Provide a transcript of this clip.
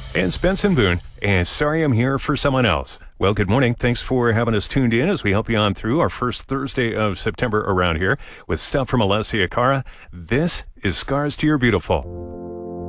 And Benson Boone, and sorry I'm here for someone else. Well, good morning. Thanks for having us tuned in as we help you on through our first Thursday of September around here with stuff from Alessia Cara. This is Scars to Your Beautiful.